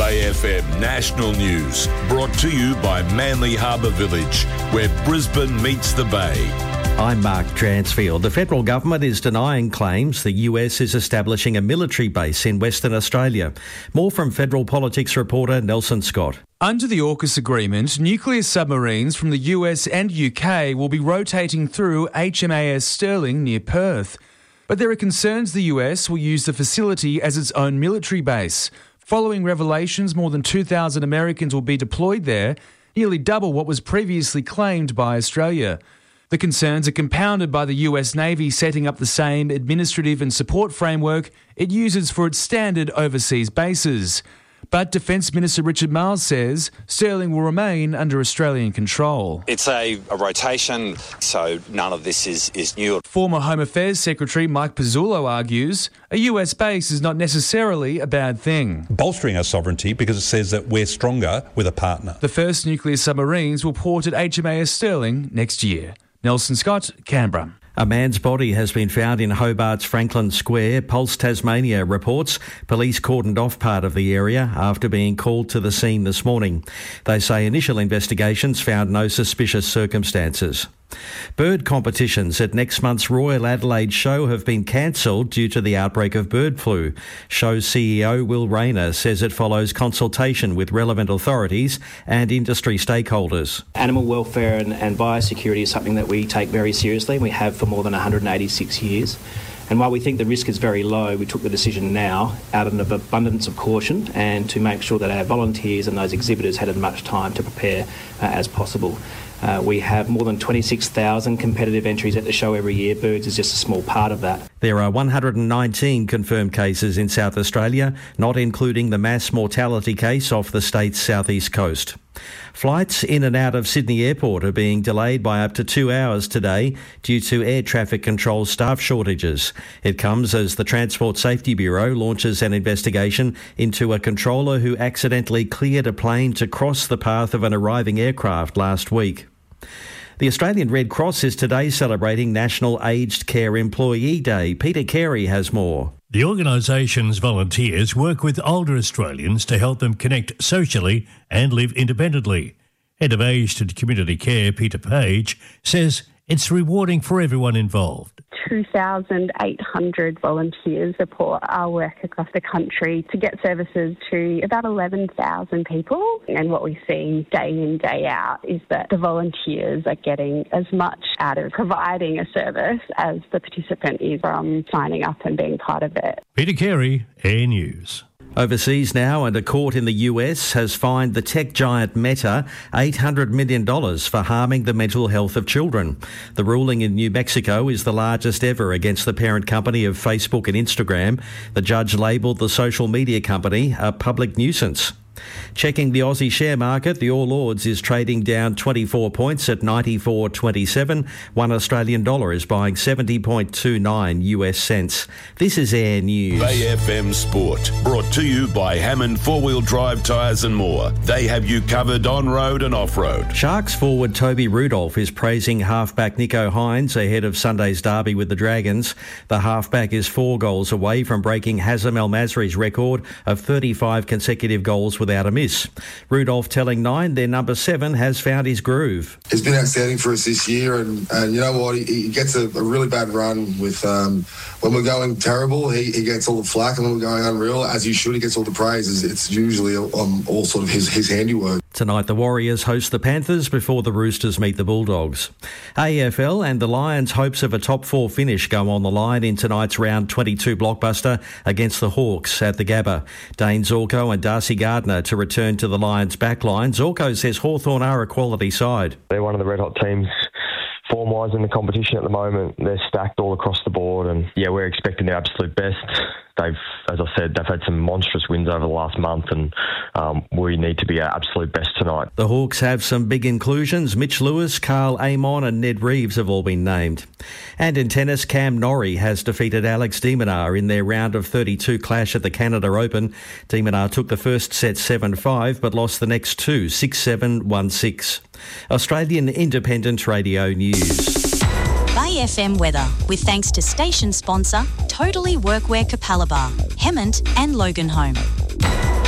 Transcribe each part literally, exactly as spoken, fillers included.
Bay F M National News, brought to you by Manly Harbour Village, where Brisbane meets the Bay. I'm Mark Dransfield. The federal government is denying claims the U S is establishing a military base in Western Australia. More from Federal Politics reporter Nelson Scott. Under the AUKUS agreement, nuclear submarines from the U S and U K will be rotating through H M A S Stirling near Perth. But there are concerns the U S will use the facility as its own military base. Following revelations, more than two thousand Americans will be deployed there, nearly double what was previously claimed by Australia. The concerns are compounded by the U S Navy setting up the same administrative and support framework it uses for its standard overseas bases. But Defence Minister Richard Marles says Stirling will remain under Australian control. It's a, a rotation, so none of this is, is new. Former Home Affairs Secretary Mike Pizzullo argues a U S base is not necessarily a bad thing. Bolstering our sovereignty because it says that we're stronger with a partner. The first nuclear submarines will port at H M A S Stirling next year. Nelson Scott, Canberra. A man's body has been found in Hobart's Franklin Square. Pulse Tasmania reports police cordoned off part of the area after being called to the scene this morning. They say initial investigations found no suspicious circumstances. Bird competitions at next month's Royal Adelaide Show have been cancelled due to the outbreak of bird flu. Show C E O Will Rayner says it follows consultation with relevant authorities and industry stakeholders. Animal welfare and, and biosecurity is something that we take very seriously and we have for more than one hundred eighty-six years. And while we think the risk is very low, we took the decision now out of an abundance of caution and to make sure that our volunteers and those exhibitors had as much time to prepare uh, as possible. Uh, we have more than twenty-six thousand competitive entries at the show every year. Birds is just a small part of that. There are one hundred nineteen confirmed cases in South Australia, not including the mass mortality case off the state's southeast coast. Flights in and out of Sydney Airport are being delayed by up to two hours today due to air traffic control staff shortages. It comes as the Transport Safety Bureau launches an investigation into a controller who accidentally cleared a plane to cross the path of an arriving aircraft last week. The Australian Red Cross is today celebrating National Aged Care Employee Day. Peter Carey has more. The organisation's volunteers work with older Australians to help them connect socially and live independently. Head of Aged and Community Care, Peter Page, says it's rewarding for everyone involved. two thousand eight hundred volunteers support our work across the country to get services to about eleven thousand people. And what we see day in, day out is that the volunteers are getting as much out of providing a service as the participant is from signing up and being part of it. Peter Carey, Air News. Overseas now, and a court in the U S has fined the tech giant Meta eight hundred million dollars for harming the mental health of children. The ruling in New Mexico is the largest ever against the parent company of Facebook and Instagram. The judge labelled the social media company a public nuisance. Checking the Aussie share market, the All Ords is trading down twenty-four points at ninety-four twenty-seven. One Australian dollar is buying seventy point two nine U S cents. This is Air News. Bay F M Sport, brought to you by Hammond four-wheel drive tyres and more. They have you covered on-road and off-road. Sharks forward Toby Rudolph is praising halfback Nico Hines ahead of Sunday's derby with the Dragons. The halfback is four goals away from breaking Hazem El Masri's record of thirty-five consecutive goals without a miss. Rudolph telling Nine their number seven has found his groove. He's been outstanding for us this year, and, and you know what, he, he gets a, a really bad run with um, when we're going terrible, he, he gets all the flack, and when we're going unreal, as he should, he gets all the praise. It's usually um, all sort of his, his handiwork. Tonight the Warriors host the Panthers before the Roosters meet the Bulldogs. A F L and the Lions' hopes of a top four finish go on the line in tonight's round twenty-two blockbuster against the Hawks at the Gabba. Dane Zorko and Darcy Gardner to return to the Lions' backline. Zorko says Hawthorn are a quality side. They're one of the red-hot teams form-wise in the competition at the moment. They're stacked all across the board, and yeah, we're expecting their absolute best. They've, as I said, they've had some monstrous wins over the last month, and um, we need to be our absolute best tonight. The Hawks have some big inclusions. Mitch Lewis, Carl Amon and Ned Reeves have all been named. And in tennis, Cam Norrie has defeated Alex de Minaur in their round of thirty-two clash at the Canada Open. De Minaur took the first set seven five but lost the next two, six seven, one six. Australian Independent Radio News. Bay F M weather, with thanks to station sponsor Totally Workwear Capalaba, Hemmant and Loganholme.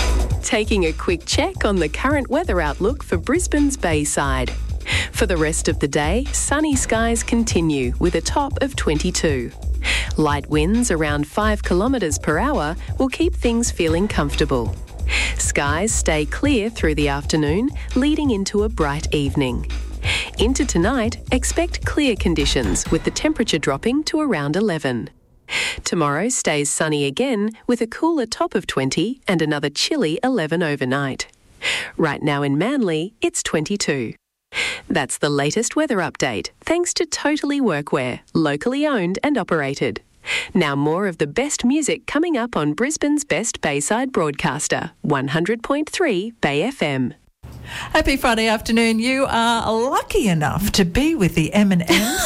taking a quick check on the current weather outlook for Brisbane's Bayside. For the rest of the day, sunny skies continue with a top of twenty-two. Light winds around five kilometres per hour will keep things feeling comfortable. Skies stay clear through the afternoon, leading into a bright evening. Into tonight, expect clear conditions with the temperature dropping to around eleven. Tomorrow stays sunny again with a cooler top of twenty and another chilly eleven overnight. Right now in Manly, it's twenty-two. That's the latest weather update, thanks to Totally Workwear, locally owned and operated. Now more of the best music coming up on Brisbane's best Bayside broadcaster, one hundred point three Bay F M. Happy Friday afternoon. You are lucky enough to be with the M and M's.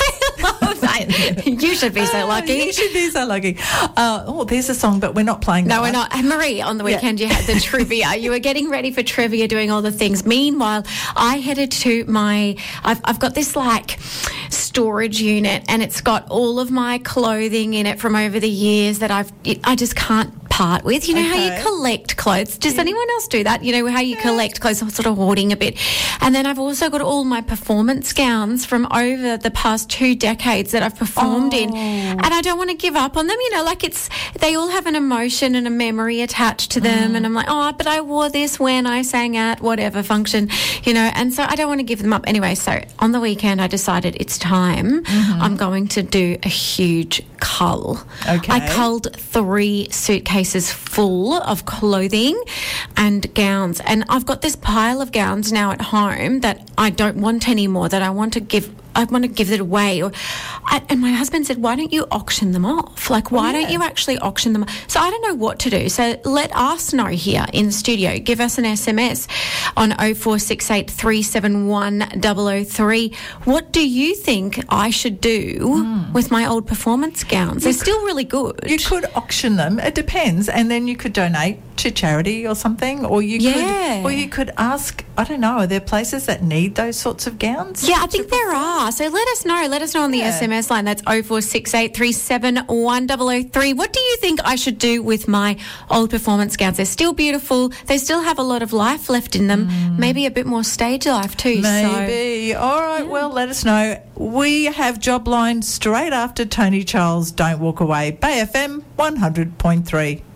You should be so lucky. Uh, you should be so lucky. Uh, oh, there's a song, but we're not playing that No, we're one. not. And Marie, on the weekend yeah. you had the trivia. You were getting ready for trivia, doing all the things. Meanwhile, I headed to my... I've, I've got this, like, storage unit, and it's got all of my clothing in it from over the years that I've... It, I just can't part with. You know okay. how you collect clothes? Does yeah. anyone else do that? You know, how you yeah. collect clothes, I'm sort of hoarding a bit. And then I've also got all my performance gowns from over the past two decades that I've performed oh. in. And I don't want to give up on them. You know, like it's, they all have an emotion and a memory attached to them. Mm. And I'm like, oh, but I wore this when I sang at whatever function, you know, and so I don't want to give them up. Anyway, so on the weekend I decided it's time. Mm-hmm. I'm going to do a huge cull. Okay. I culled three suitcases full of clothing and gowns, and I've got this pile of gowns now at home that I don't want anymore, that I want to give I want to give it away. Or, I, and my husband said, why don't you auction them off? Like, why yeah. don't you actually auction them off? So I don't know what to do. So let us know here in the studio. Give us an S M S on oh four six eight, three seven one, oh oh three. What do you think I should do mm. with my old performance gowns? They're you still could, really good. You could auction them. It depends. And then you could donate to charity or something. Or you yeah. could, or you could ask, I don't know, are there places that need those sorts of gowns? Yeah, I think there are. So let us know. Let us know on the yeah. S M S line. That's oh four six eight, three seven one, oh oh three. What do you think I should do with my old performance gowns? They're still beautiful. They still have a lot of life left in them. Mm. Maybe a bit more stage life too. Maybe. So. All right. Yeah. Well, let us know. We have Jobline straight after Tony Charles. Don't walk away. Bay F M one hundred point three.